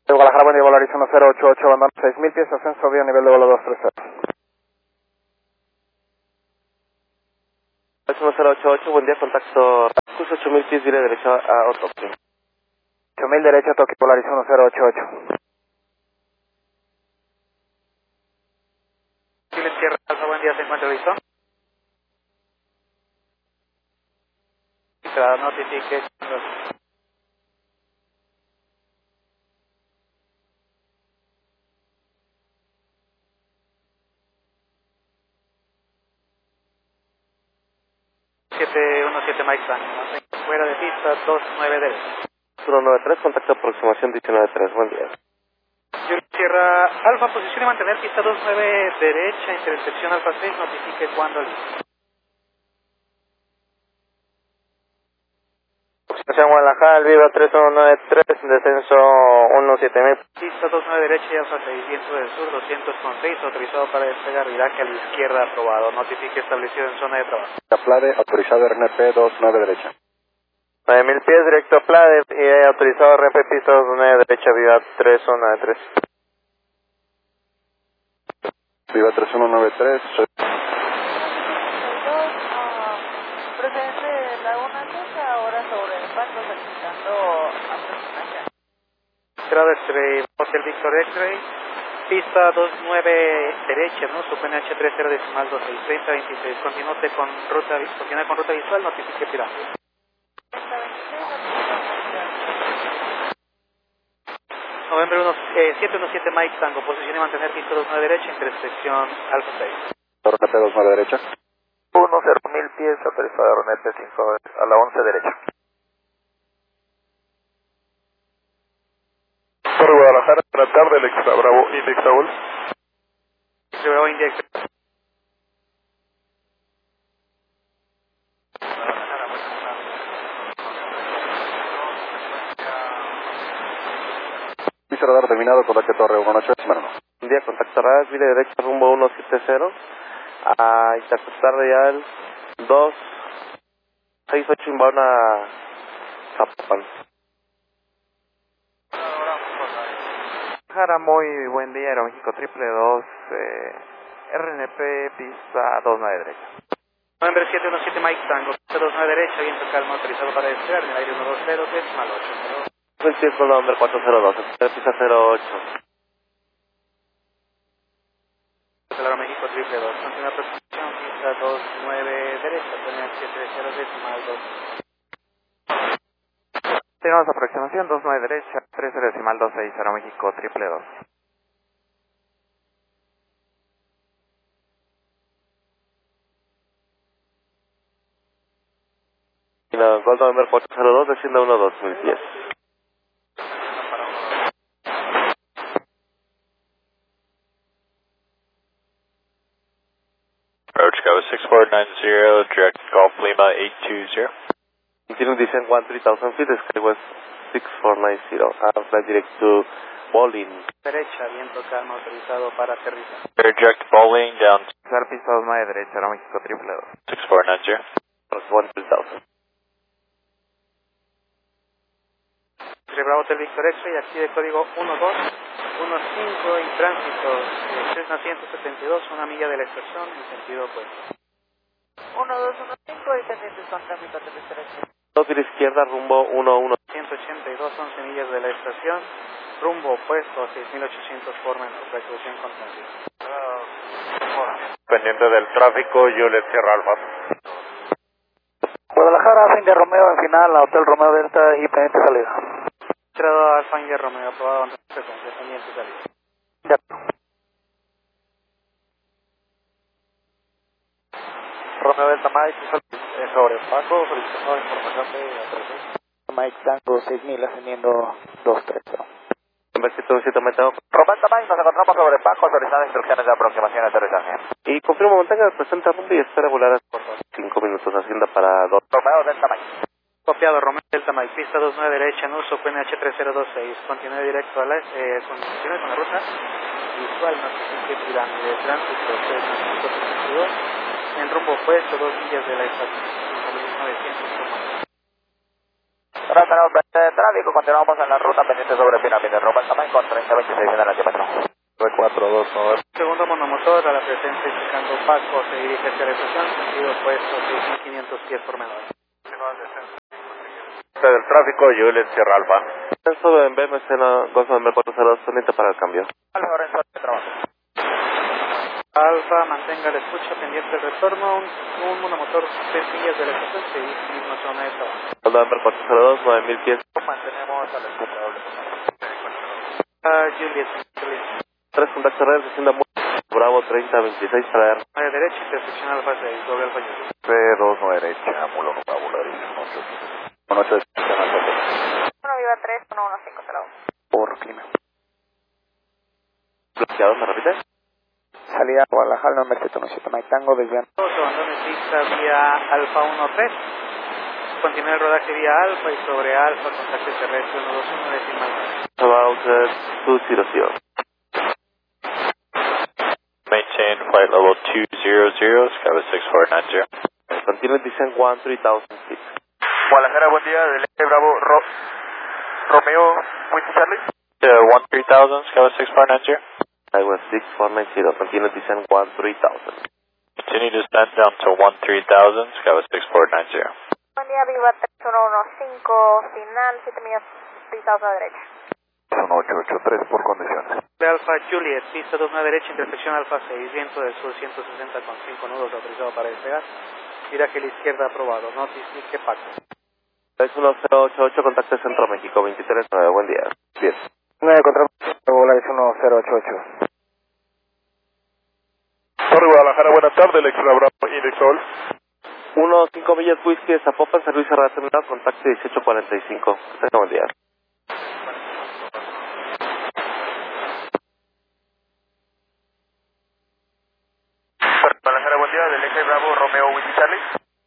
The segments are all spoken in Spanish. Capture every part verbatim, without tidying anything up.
De Guadalajara, buen día, vuelo Arizona cero ocho ocho, abandono seis mil pies, ascenso vía nivel de vuelo dos tres cero. Arizona cero ocho ocho, buen día, contacto curso ocho mil pies, diré derecho a Otopio. ocho mil derecho a Tokio, vuelo Arizona cero ocho ocho. Chile Sierra Alfa, buen día, ¿se encuentra listo? Que la notifique. siete uno siete Mike Tango, fuera de pista, dos nueve derecho. uno nueve tres, contacto aproximación diecinueve tres, buen día. Chile Sierra Alfa, posición y mantener pista dos nueve derecha, intercepción Alfa seis, notifique cuando listo. Aproximación Guadalajara, Viva tres uno nueve tres, descenso uno siete mil. Pista dos nueve derecha y Alfa seis, viento del sur, doscientos seis, autorizado para despegar, viraje a la izquierda, aprobado. Notifique establecido en zona de trabajo. Plade, autorizado R N P dos nueve derecha. nueve mil pies, directo a Plade, y autorizado R P pista dos nueve derecha, Viva tres uno nueve tres. Viva tres uno nueve tres, soy... Presente Laguna Seca, ahora sobre el paso, solicitando aproximación. Entrada X-Ray, Hotel Victor X-Ray, pista dos nueve derecha, ¿no? Supone H tres cero decimal dos seis treinta veintiséis, continúe con ruta, continúe con ruta visual, notifique pirámide. Noviembre uno, eh, siete uno siete Mike Tango, posición y mantener pista dos nueve derecha, intersección Alfa seis. R N P dos nueve derecha. uno cero mil pies, autorizado R N P cinco a la once derecha. Por Guadalajara, tratar del Extra Bravo, Index Saúl. Se veo index. Piso radar terminado, contacto Torre uno ocho, Esmeralda. Un día, contacto radar, vile derecha, rumbo uno siete cero, a interceptar real dos seis ocho, inbound a Zapopan. Guadalajara, muy buen día, Aeroméxico triple dos, eh, R N P, pista dos nueve derecha. Noviembre siete uno siete Mike Tango, pista dos nueve derecha, viento calma, autorizado para despegar, en el aire uno dos cero, decimal ocho. El pies con nombre cuatro cero dos, pista cero ocho. Claro, México triple dos, continúa aproximación, pista dos nueve derecha, pone H tres cero decimal dos. Tenemos aproximación dos nueve derecha, tres cero decimal dos seis, Aeroméxico triple dos. Y la Gold November cuatro cero dos, desciende uno dos mil pies. Approach Go six four nine zero, direct Golf Lima eight two zero. Continue descent one three thousand feet, Skywest six four nine zero, and fly direct to Bolin. Derecha, viento calma, autorizado para aterrizar. Direct bowling down Usar pista dos nueve derecha, Aeroméxico triple dos. six four nine zero. one three thousand. Bravo Hotel Victor X-Ray, aquí de código uno dos uno cinco y tránsito de Cessna ciento setenta y dos, una milla de la estación en sentido opuesto. uno dos uno cinco y pendientes con tráfico terrestre. Dos a la izquierda, rumbo uno uno. ciento ochenta y dos, once millas de la estación, rumbo opuesto a seis mil ochocientos Forman, precaución con tránsito. Pendiente del tráfico, Juliet Sierra Alfa. Guadalajara, fin de Romeo en final, a Hotel Romeo Delta y pendiente salida. Entrada Alfa India Romeo, aprobado ante frecuencia, pendiente salida. Ya. Romeo Delta Mike, sobre Paco, solicitando información de aterrizaje. Mike Tango seis mil ascendiendo dos tres cero. Versito siete metros. Romeo Delta Mike, nos encontramos sobre Paco, autorizando instrucciones de aproximación y aterrizaje. Y confirmo montaña, presenta rumbo y espera volar por cinco minutos, hacienda para dos. Romeo Delta Mike. Copiado, Romeo Delta Mike, pista dos nueve derecha en uso, P N H tres cero dos seis, continúe directo a la, eh, continúe con la ruta, visual, notifique pirámide, tránsito, Cessna ciento setenta y dos, en rumbo opuesto, dos millas de la estación, novecientos. Gracias, tenemos de tráfico, continuamos en la ruta pendiente sobre Pirámide de Roma, Samay con treinta veintiséis en el antímetro. cuatro dos nueve. Segundo monomotor a la presencia indicando Paco, se dirige hacia la estación, sentido opuesto, seis mil quinientos pies por menor. Del tráfico, Juliet Sierra Alfa. Esto en B M C dos nueve cuatro cero dos, pendiente para el cambio. Alfa, Lorenzo, de trabajo. Alfa, mantenga la escucha pendiente del retorno, un, un monomotor tres millas de la estación, se dirige a la misma zona de trabajo. November cuatro cero dos, nueve mil pies. Mantenemos a la escucha doble. Uh, Juliet, Juliet. Tres contactos redes, hacienda muy Bravo treinta veintiséis para R. nueve derecha, intersección Alfa seis, doble Alfa Juliet. C dos nueve derecha, Mulo Fabularísimo. uno ocho uno Viva tres, uno uno cinco cero uno. por clima. Bloqueado, ¿me repite? Salida Guadalajara, número setenta y siete, Mike Tango, desviando. Abandone pista vía Alfa uno tres. Continúa el rodaje vía Alfa y sobre Alfa, contacto terrestre uno dos uno decimal. About uh, two zero zero. Maintain flight level two zero zero, Scava six four nine zero. Continue descent one three thousand feet. Guadalajara, buen día, del Eje Bravo, Ro Romeo, Whiskey Charlie. Uh, one three thousand, Scava six four nine zero. I was six four nine zero. Continue descent one three thousand. Continue descent down to one three thousand, Scava six four nine zero. Buen día, Viva tres uno uno cinco, final, siete millas, pisados a la derecha. uno ocho ocho tres por condiciones. De Alfa Juliet, pista dos nueve derecha, intersección Alfa seis, viento del sur ciento sesenta con cinco nudos, autorizado para despegar. Viraje a la izquierda aprobado, notifique Paco. tres uno cero ocho ocho, contacto Centro México veintitrés nueve, buen día. Bien. nueve contra Volaris uno cero ocho ocho. Torre Guadalajara, buenas tardes, el Extra Bravo Indexol. uno cinco millas Whisky de Zapopan, servicio radio terminado, contacto dieciocho cuarenta y cinco. Tenga buen día. Guadalajara, buen día, del Eje Bravo, Romeo, Whiskey Charlie.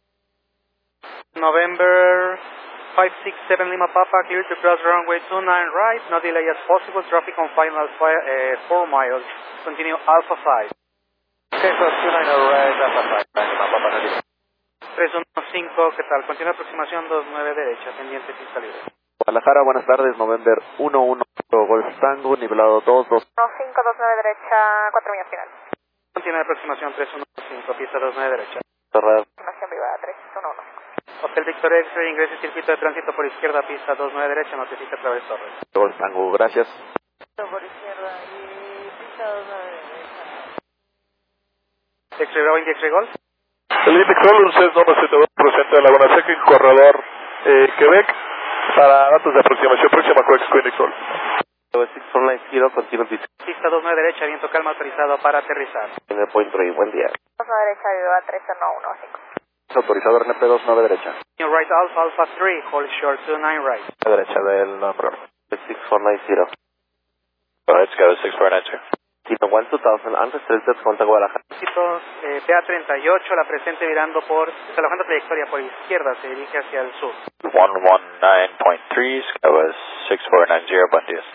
November five six seven Lima Papa, clear to cross runway two nine right, no delay as possible, traffic on final five, uh, four miles, continue Alpha five. Okay, so two nine right, Alpha five, Lima Papa, no delay. tres uno cinco, ¿qué tal? Continua aproximación dos nueve derecha, pendiente pista libre. Guadalajara, buenas tardes, November uno uno, Golf Tango, nivelado dos dos. uno cinco dos nueve derecha, cuatro millas final. Continua aproximación tres uno cinco, pista dos nueve derecha. Torre. Estimación Viva tres uno uno. Hotel Victor X-Ray, ingrese circuito de tránsito por izquierda, pista dos nueve derecha, notifica a través torre. Golf Tango, gracias. Por izquierda y pista dos nueve derecha. X-Ray Bravo, India X-Ray Golf. El Indexol, un seis nueve siete dos, presente en Laguna Seca, en corredor eh, Quebec, para datos de aproximación próxima con Indexol. seis cuatro nueve cero, continue descent Pista dos nueve derecha, viento calma autorizado para aterrizar. en el point three, buen día. dos nueve derecha, Viva tres uno uno cinco. Autorizado R N P dos nueve derecha. New right Alpha, Alpha three, hold short two nine right. A derecha del nombre. six four nine zero. Go ahead, Scava six four nine zero. Kilo one two thousand, unrestricted, contra Guadalajara. Tránsito eh, P A treinta y ocho, la presente virando por, alojando trayectoria por izquierda, se dirige hacia el sur. one one nine point three, Scava six four nine zero, buen día.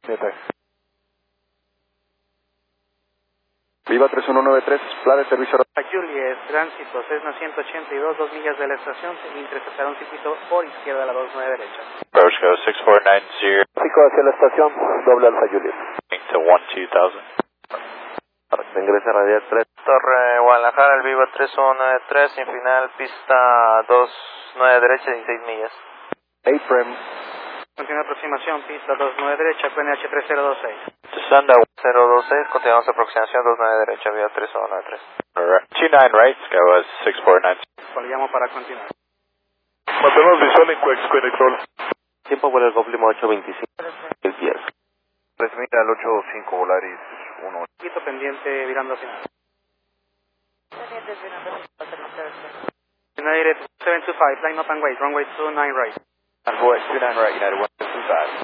Viva tres uno nueve tres, plan de servicio. A Juliet, tránsito Cessna ciento ochenta y dos, dos millas de la estación, se interceptará un circuito por izquierda a la dos nueve derecha. Approach Scava six four nine zero, Tráfico hacia la estación, doble Alfa Juliet. to one two thousand. Para que se ingrese a radial tres. Torre Guadalajara, el Viva tres uno nueve tres, sin final, pista dos nueve derecha, dieciséis millas. A-Frame. Continua aproximación, pista dos nueve derecha, Q N H tres cero dos seis. Descend at cero dos seis, continuamos aproximación dos nueve derecha, Viva tres uno nueve tres. two nine right, Scava six four nine zero. Le llamo para continuar. Mantenemos visual en Quex Indexol. Tiempo por el Golf Lima ocho veinticinco, mil pies. tres mil al ocho cinco, Volaris uno. Circuito pendiente virando a final. Pendientes virando a final. United seven two five, line up and wait, runway two nine right. Voice two nine right, United one two five.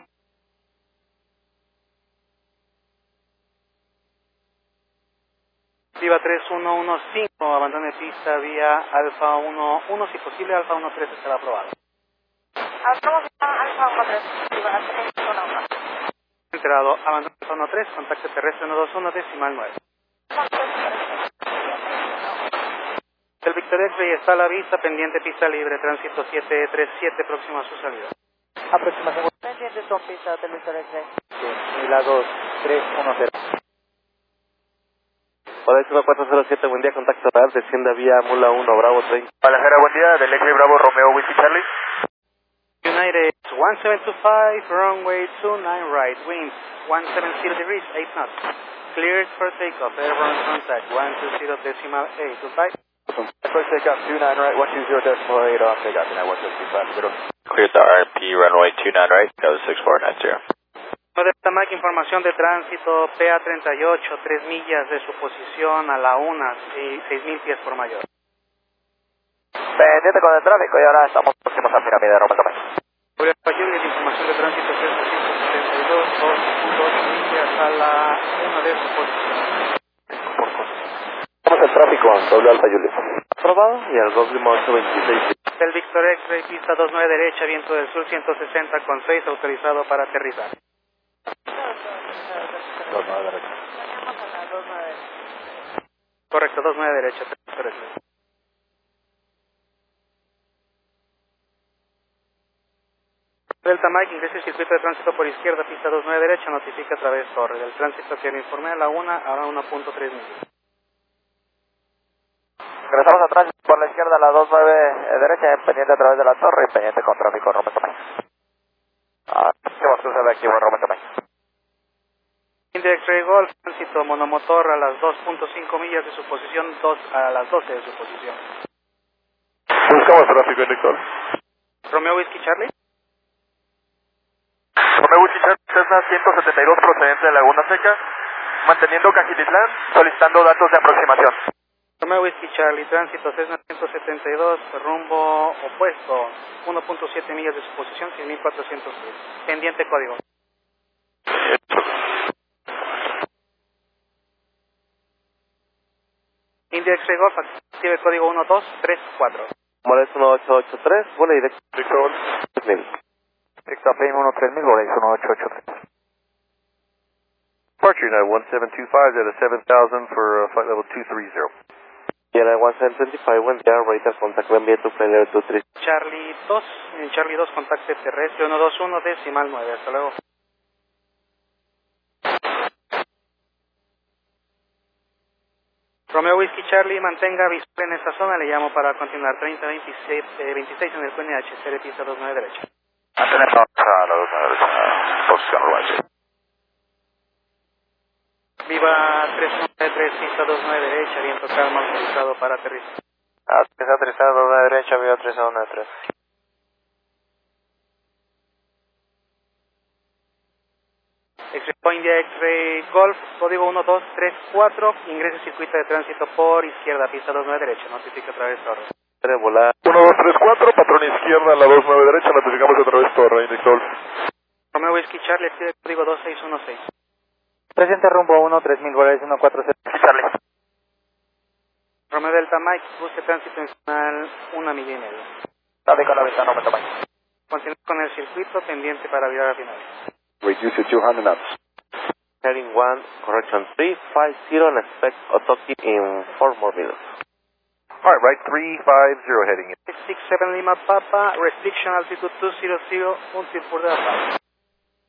Viva tres uno uno cinco, abandone pista vía Alfa uno uno, si posible Alfa uno tres estará aprobado. Estamos a Alfa uno tres, Viva tres uno uno. Enterado, abandone Alfa uno tres, contacto terrestre uno dos uno, decimal nueve. El Victor X-Ray está a la vista, pendiente pista libre, tránsito siete tres siete, próximo a su salida. Aproximación. Pendiente con pista del Víctor X-Ray. Mila dos tres uno cero. Hola, uno cuatro cero siete, buen día, contacto real, desciende vía Mula uno, Bravo treinta. Palajera, buen día, del X-Ray Bravo Romeo Whiskey Charlie. United one seven two five, runway two nine right, winds one seventy degrees, eight knots. Cleared for takeoff, airborne contact one two zero decimal eight, goodbye. First takeoff two nine right, one two zero decimal eight off takeoff, and I one two five, zero. Cleared the R P runway two nine right, that was six four nine zero. Delta Mike, información de tránsito, P A treinta y ocho, tres millas de su posición a la una y seis mil pies por mayor. Pendiente con el tráfico y ahora estamos próximos a Pirámide de Roma también. Juliet, información de tránsito, trescientos setenta y dos, dos millas a la una de su posición. Vamos al tráfico, doble alfa Juliet. Aprobado y al Golf Lima ocho veintiséis. Del Victor X-Ray, pista dos nueve derecha, viento del sur ciento sesenta con seis, autorizado para aterrizar. dos nueve derecha. Tenemos a la dos nueve. Correcto, dos nueve derecha, Victor X-Ray. Delta Mike, ingrese el circuito de tránsito por izquierda, pista dos nueve derecha, notifica a través torre. Del tránsito que le informé a la una, ahora uno punto tres millas. Ingresamos a tránsito por la izquierda a la dos nueve derecha, pendiente a través de la torre y pendiente con tráfico Roma Tomay. Ah, ¿qué va a suceder aquí en Roma Tomay? India X-Ray Golf, tránsito monomotor a las dos punto cinco millas de su posición, dos a las doce de su posición. Buscamos tráfico, director. Romeo Whiskey Charlie. Romeo Whiskey Charlie, Cessna ciento setenta y dos procedente de Laguna Seca, manteniendo Cajilitlán, solicitando datos de aproximación. Romeo Whiskey Charlie, tránsito Cessna ciento setenta y dos, rumbo opuesto, uno punto siete millas de su posición, seis mil cuatrocientos tres. Pendiente código. India X-Ray Golf, active código uno dos tres cuatro. Moles uno ocho ocho tres, vuela directo. Director. tres mil. Takeoff uno tres mil, Boreis uno ocho ocho tres. Departure United one seven two five at a seven thousand for uh, flight level two three zero. United one seven two five, buen día, radar contact, envíe tu flight level two three. Charlie dos, en Charlie dos, contacte terrestre uno dos uno decimal nueve, hasta luego. Romeo Whiskey Charlie, mantenga visual en esta zona, le llamo para continuar treinta veintiséis, eh, veintiséis en el Q N H, serie pista dos nueve derecha. Mantenemos a la dos nueve derecha, posición Roger. Viva tres nueve tres, pista dos nueve derecha, viento calma, autorizado para aterrizar. Ah, tres aterrizado dos nueve derecha, viva tres nueve tres. X-Ray India X-Ray Golf, código uno dos tres cuatro, ingrese circuito de tránsito por izquierda, pista dos nueve derecha, notifica a través de orden. Volar. uno dos tres cuatro, patrón izquierda a la dos nueve derecha, notificamos a través de torre, director. Romeo Whiskey Charlie, active código dos seis uno seis. Presente rumbo uno tres mil, Boreis uno cuatro cero. Charlie. Romeo Delta Mike, busque tránsito en final una milla y media. Tráfico a la ventana Roma Tomay. Continúe con el circuito pendiente para virar a final. Reduce to two hundred knots. Heading one, correction three five zero, and expect Otoki in four more minutes. Alright, right three five zero heading in. six six seven Lima Papa, restriction altitude two hundred, until further advice.